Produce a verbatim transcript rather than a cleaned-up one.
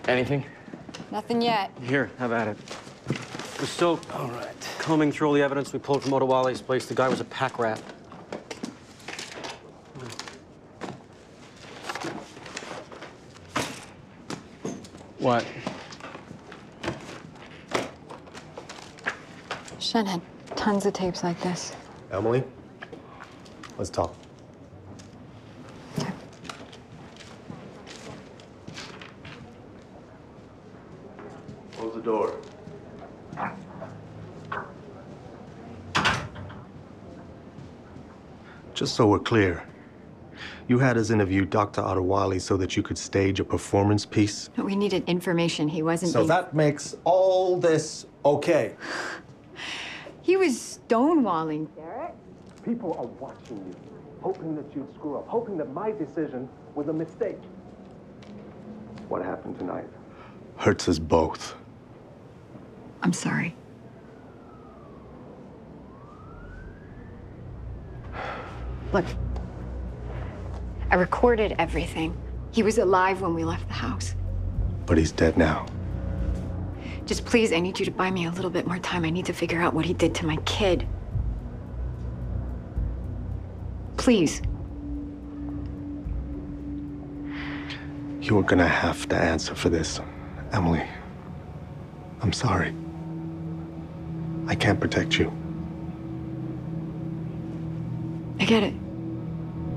Anything? Nothing yet. Here, have at it. We're still all right. combing through all the evidence we pulled from Otawale's place. The guy was a pack rat. What? Shen had tons of tapes like this. Emily, let's talk. Okay. Close the door. Just so we're clear, you had us interview Doctor Otawale so that you could stage a performance piece? No, we needed information. He wasn't So being... that makes all this okay. He was stonewalling, Derek. People are watching you, hoping that you'd screw up, hoping that my decision was a mistake. What happened tonight? Hurts us both. I'm sorry. Look, I recorded everything. He was alive when we left the house. But he's dead now. Just please, I need you to buy me a little bit more time. I need to figure out what he did to my kid. Please. You are gonna have to answer for this, Emily. I'm sorry. I can't protect you. I get it.